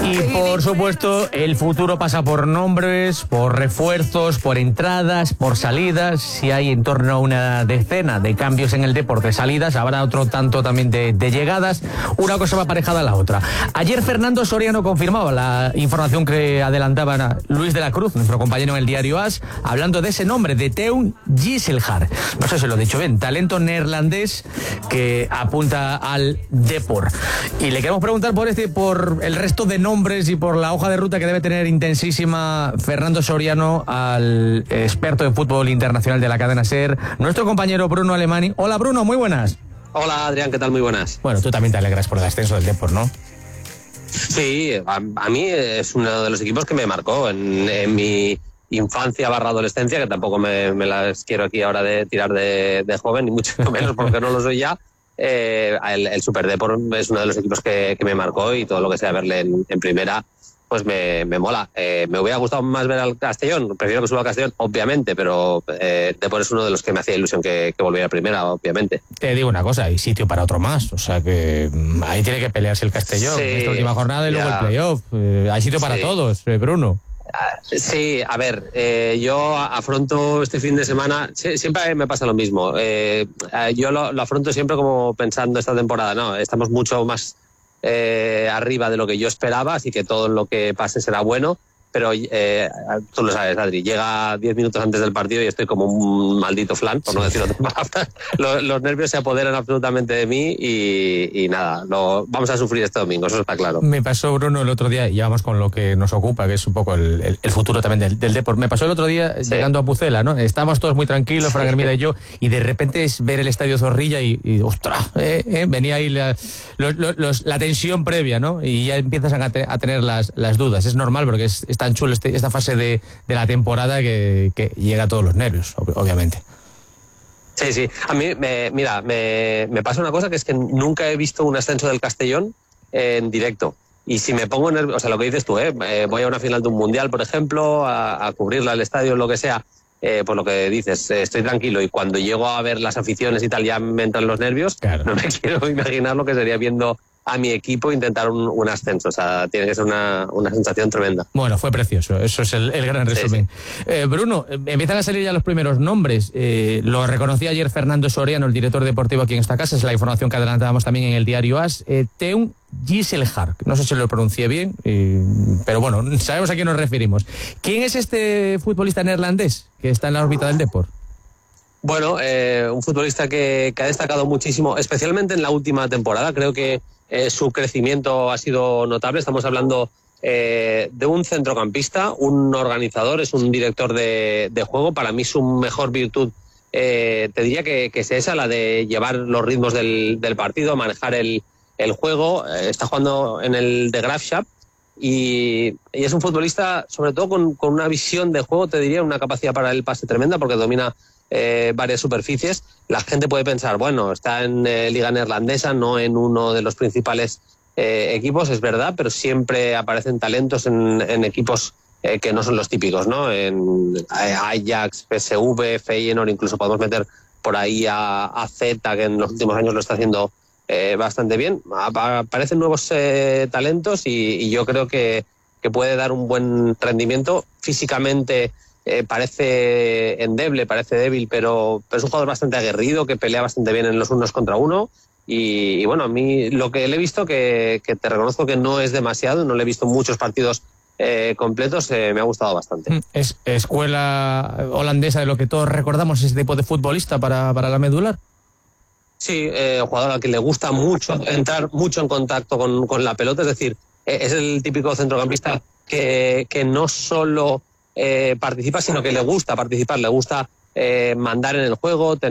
Y por supuesto, el futuro pasa por nombres, por refuerzos, por entradas, por salidas. Si hay en torno a una decena de cambios en el deporte de salidas, habrá otro tanto también de llegadas. Una cosa va aparejada a la otra. Ayer Fernando Soriano confirmaba la información que adelantaba Luis de la Cruz, nuestro compañero en el diario AS, hablando de ese nombre, de Teun Gisselhard. No sé si lo he dicho bien, talento neerlandés que apunta al Depor. Y le queremos preguntar por el resto de nombres y por la hoja de ruta que debe tener intensísima Fernando Soriano al experto en fútbol internacional de la cadena SER, nuestro compañero Bruno Alemany. Hola Bruno, muy buenas. Hola Adrián, ¿qué tal? Muy buenas. Bueno, tú también te alegras por el ascenso del Depor, ¿no? Sí, a mí es uno de los equipos que me marcó en mi infancia / adolescencia, que tampoco me las quiero aquí ahora de tirar de joven, ni mucho menos porque no lo soy ya. El Super Depor es uno de los equipos que me marcó, y todo lo que sea verle en primera pues me mola. Me hubiera gustado más ver al Castellón, prefiero que suba al Castellón, obviamente, pero Depor es uno de los que me hacía ilusión que volviera a primera, obviamente. Te digo una cosa, hay sitio para otro más, o sea que ahí tiene que pelearse el Castellón, sí, esta última jornada y luego el playoff. Hay sitio para todos, Bruno. Sí, a ver, yo afronto este fin de semana, siempre me pasa lo mismo. Yo lo afronto siempre como pensando esta temporada, no, estamos mucho más arriba de lo que yo esperaba, así que todo lo que pase será bueno. Pero tú lo sabes, Adri, llega 10 minutos antes del partido y estoy como un maldito flan, por no decir otra palabra. Los nervios se apoderan absolutamente de mí y nada, vamos a sufrir este domingo, eso está claro. Me pasó, Bruno, el otro día, y ya vamos con lo que nos ocupa, que es un poco el futuro también del Depor. Me pasó el otro día llegando a Pucela, ¿no? Estábamos todos muy tranquilos, Fran Hermida y yo, y de repente es ver el estadio Zorrilla y ostras, venía ahí la tensión previa, ¿no? Y ya empiezas a tener las dudas. Es normal porque es tan chulo esta fase de la temporada que llega a todos los nervios, obviamente. Sí. A mí, me pasa una cosa, que es que nunca he visto un ascenso del Castellón en directo. Y si me pongo nervioso, o sea, lo que dices tú, voy a una final de un mundial, por ejemplo, a cubrirla al estadio, lo que sea, por lo que dices, estoy tranquilo, y cuando llego a ver las aficiones y tal, ya me entran los nervios. Claro. No me quiero imaginar lo que sería viendo a mi equipo intentar un ascenso. O sea, tiene que ser una sensación tremenda. Bueno, fue precioso, eso es el gran resumen. Sí. Bruno, empiezan a salir ya los primeros nombres. Lo reconocía ayer Fernando Soriano, el director deportivo aquí en esta casa, es la información que adelantábamos también en el diario AS. Teun Gisselhard, no sé si lo pronuncié bien, pero bueno, sabemos a quién nos referimos. ¿Quién es este futbolista neerlandés que está en la órbita del Depor? Bueno, un futbolista que ha destacado muchísimo, especialmente en la última temporada. Creo que su crecimiento ha sido notable. Estamos hablando de un centrocampista, un organizador, es un director de juego. Para mí su mejor virtud, te diría que es esa, la de llevar los ritmos del partido, manejar el juego. Está jugando en el de Graafschap y es un futbolista sobre todo con una visión de juego, te diría, una capacidad para el pase tremenda, porque domina varias superficies. La gente puede pensar, bueno, está en Liga Neerlandesa, no en uno de los principales equipos, es verdad, pero siempre aparecen talentos en equipos que no son los típicos, ¿no? En Ajax, PSV, Feyenoord, incluso podemos meter por ahí a Zeta, que en los últimos años lo está haciendo bastante bien. Aparecen nuevos talentos y yo creo que puede dar un buen rendimiento. Físicamente parece endeble, parece débil, pero es un jugador bastante aguerrido, que pelea bastante bien en los unos contra uno. Y bueno, a mí lo que le he visto, que te reconozco que no es demasiado, no le he visto muchos partidos completos, me ha gustado bastante. ¿Es escuela holandesa de lo que todos recordamos, ese tipo de futbolista para la medular? Sí, jugador al que le gusta mucho entrar mucho en contacto con la pelota, es decir, es el típico centrocampista que no solo participa, sino que le gusta participar, le gusta mandar en el juego,